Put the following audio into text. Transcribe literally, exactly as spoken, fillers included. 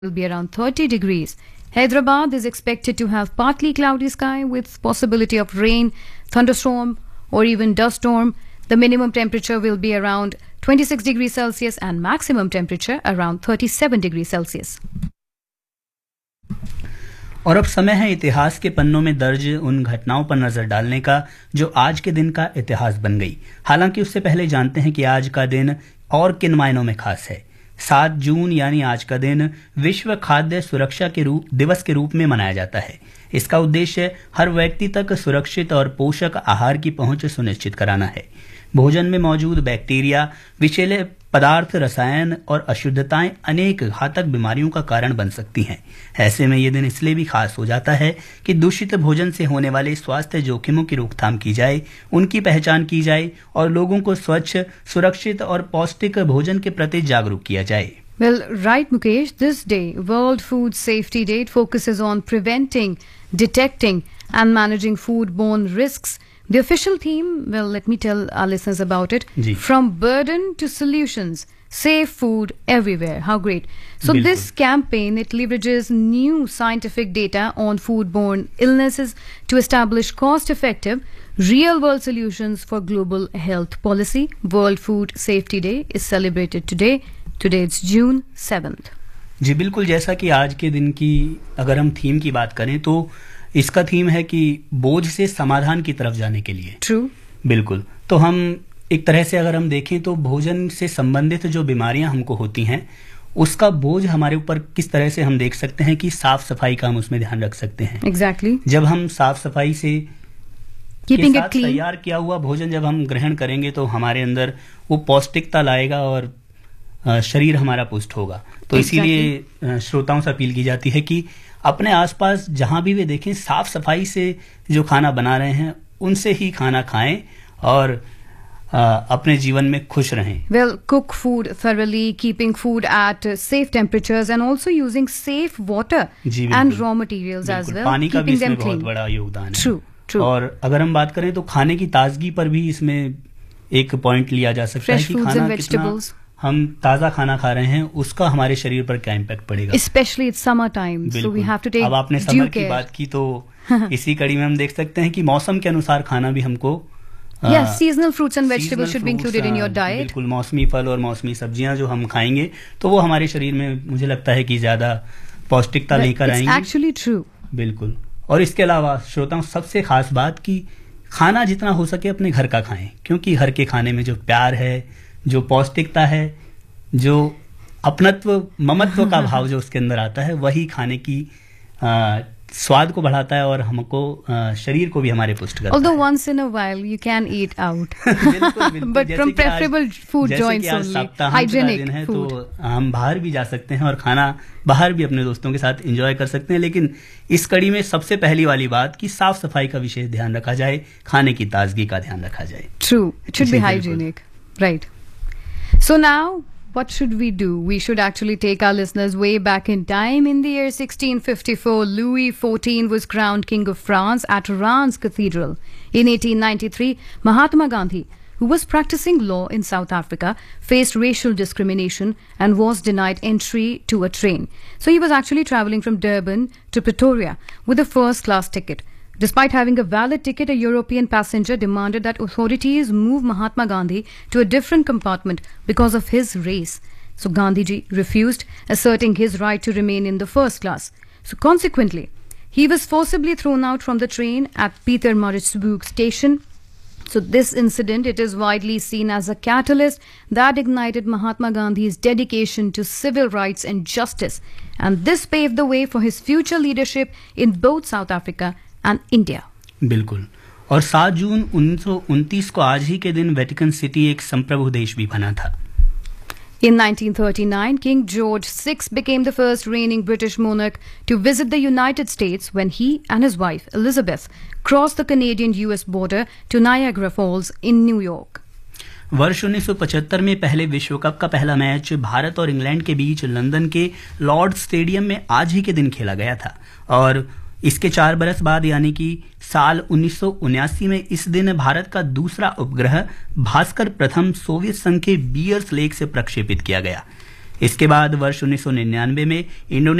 will be around thirty degrees. Hyderabad is expected to have partly cloudy sky with possibility of rain, thunderstorm or even dust storm. The minimum temperature will be around twenty-six degrees Celsius and maximum temperature around thirty-seven degrees Celsius. और अब समय है इतिहास के पन्नों में दर्ज उन घटनाओं पर नजर डालने का जो आज के दिन का इतिहास बन गई। हालांकि उससे पहले जानते हैं कि आज का दिन और किन मायनों में खास है। सात जून यानी आज का दिन विश्व खाद्य सुरक्षा के रूप दिवस के रूप में मनाया जाता है। इसका उद्देश्य हर व्यक्ति तक सुरक्षित और पोषक आहार की पहुंच सुनिश्चित कराना है। भोजन में मौजूद बैक्टीरिया, विषैले पदार्थ, रसायन और अशुद्धताएं अनेक घातक बीमारियों का कारण बन सकती हैं। ऐसे में ये दिन इसलिए भी खास हो जाता है कि दूषित भोजन से होने वाले स्वास्थ्य जोखिमों की रोकथाम की जाए, उनकी पहचान की जाए और लोगों को स्वच्छ, सुरक्षित और पौष्टिक भोजन के प्रति जागरूक किया जाए। Well, right, Mukesh. This day, World Food Safety Day, focuses on preventing, detecting, and managing foodborne risks. The official theme, well, let me tell our listeners about it. Ji. From burden to solutions, safe food everywhere. How great. So बिल्कुल. this campaign, it leverages new scientific data on foodborne illnesses to establish cost-effective, real-world solutions for global health policy. World Food Safety Day is celebrated today. Today it's June seventh. जी बिल्कुल, जैसा कि आज के दिन की अगर हम थीम की बात करें तो इसका थीम है कि बोझ से समाधान की तरफ जाने के लिए। True. बिल्कुल, तो हम एक तरह से अगर हम देखें तो भोजन से संबंधित जो बीमारियां हमको होती हैं उसका बोझ हमारे ऊपर किस तरह से हम देख सकते हैं कि साफ सफाई का हम उसमें ध्यान रख सकते हैं। Exactly. जब हम साफ सफाई से Keeping के it साथ clean. तैयार किया हुआ भोजन जब हम ग्रहण करेंगे तो हमारे अंदर वो पौष्टिकता लाएगा और अ, शरीर हमारा पुष्ट होगा। तो Exactly. इसीलिए श्रोताओं से अपील की जाती है कि अपने आसपास जहां भी वे देखें साफ सफाई से जो खाना बना रहे हैं उनसे ही खाना खाएं और अ, अपने जीवन में खुश रहें। Well, cook food thoroughly, keeping food at uh, safe temperatures and also using safe water ji, and बिल्कुल। raw materials as बिल्कुल, well, पानी का भी keeping them इसमें बहुत clean. बड़ा योगदान है। True, true. और अगर हम बात करें तो खाने की ताजगी पर भी इसमें एक पॉइंट लिया जा सकता Fresh है कि fruits खाना and कितना vegetables. हम ताज़ा खाना खा रहे हैं उसका हमारे शरीर पर क्या इम्पैक्ट पड़ेगा। Especially it's summer time, so we बिल्कुल। have to take अब आपने due समर की care. बात की तो इसी कड़ी में हम देख सकते हैं कि मौसम के अनुसार खाना भी हमको आ, Yes, seasonal fruits and vegetables seasonal should be fruits, included in uh, your diet. बिल्कुल, मौसमी फल और मौसमी सब्जियां जो हम खाएंगे तो वो हमारे शरीर में मुझे लगता है कि ज्यादा पौष्टिकता Well, लेकर it's आएंगी। actually true. बिल्कुल। और इसके अलावा श्रोताओं सबसे खास बात कि खाना जितना हो सके अपने घर का खाएं, क्योंकि घर के खाने में जो प्यार है, जो पौष्टिकता है, जो अपनत्व ममत्व का भाव जो उसके अंदर आता है वही खाने की आ, स्वाद को बढ़ाता है और हमको आ, शरीर को भी हमारे पुष्ट करता Although है। once in a while you can eat out, बिल्कुल, बिल्कुल। but जैसे from कि आज- preferable food जैसे joints कि आज only, सप्ताहांत का hygienic दिन है food. तो हम बाहर भी जा सकते हैं और खाना बाहर भी अपने दोस्तों के साथ एंजॉय कर सकते हैं। लेकिन इस कड़ी में सबसे पहली वाली बात कि साफ सफाई का विशेष ध्यान रखा जाए, खाने की ताजगी का ध्यान रखा जाए। True. It should be जी, बिल्कुल। hygienic. Right. So now, what should we do? We should actually take our listeners way back in time. In the year sixteen fifty-four, Louis the fourteenth was crowned King of France at Reims Cathedral. In eighteen ninety-three, Mahatma Gandhi, who was practicing law in South Africa, faced racial discrimination and was denied entry to a train. So he was actually traveling from Durban to Pretoria with a first-class ticket. Despite having a valid ticket, a European passenger demanded that authorities move Mahatma Gandhi to a different compartment because of his race. So Gandhiji refused, asserting his right to remain in the first class. So consequently, he was forcibly thrown out from the train at Pietermaritzburg station. So this incident, it is widely seen as a catalyst that ignited Mahatma Gandhi's dedication to civil rights and justice. And this paved the way for his future leadership in both South Africa and India. बिल्कुल। और सात जून उन्नीस सौ उनतीस को आज ही के दिन वेटिकन सिटी एक संप्रभु देश भी बना था। In nineteen thirty-nine, King George the sixth became the first reigning British monarch to visit the United States when he and his wife, Elizabeth, crossed the Canadian-U S border to Niagara Falls in New York. वर्ष उन्नीस सौ पचहत्तर में पहले विश्व cup का पहला match Bharat और इंग्लैंड के बीच लंदन के लॉर्ड स्टेडियम में आज ही के दिन खेला गया था और इसके चार बरस बाद यानी कि साल उन्नीस सौ उन्यासी में इस दिन भारत का दूसरा उपग्रह भास्कर प्रथम सोवियत संघ के बियर्स लेक से प्रक्षेपित किया गया। इसके बाद वर्ष उन्नीस सौ निन्यानवे में इंडोनेशिया